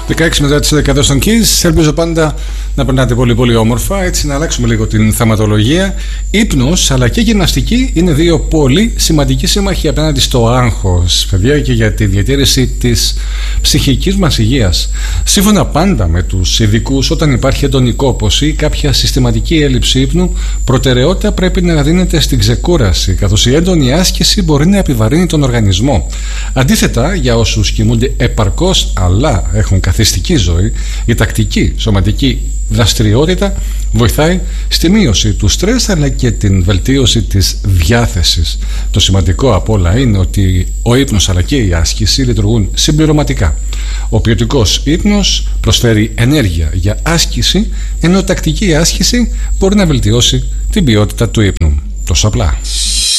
16 μετά τις 11 στον Kiss. Ελπίζω πάντα να περνάτε πολύ πολύ όμορφα. Έτσι να αλλάξουμε λίγο την θεματολογία. Ύπνος αλλά και γυμναστική είναι δύο πολύ σημαντικοί σύμμαχοι απέναντι στο άγχος, παιδιά, και για τη διατήρηση της ψυχικής μας υγείας. Σύμφωνα πάντα με τους ειδικούς, όταν υπάρχει έντονη κόπωση ή κάποια συστηματική έλλειψη ύπνου, προτεραιότητα πρέπει να δίνεται στην ξεκούραση, καθώς η έντονη άσκηση μπορεί να επιβαρύνει τον οργανισμό. Αντίθετα, για όσους κοιμούνται επαρκώς αλλά έχουν καθιστική ζωή, η τακτική σωματική δραστηριότητα βοηθάει στη μείωση του στρες αλλά και την βελτίωση της διάθεσης. Το σημαντικό απ' όλα είναι ότι ο ύπνος αλλά και η άσκηση λειτουργούν συμπληρωματικά. Ο ποιοτικός ύπνος προσφέρει ενέργεια για άσκηση, ενώ τακτική άσκηση μπορεί να βελτιώσει την ποιότητα του ύπνου. Τόσο απλά.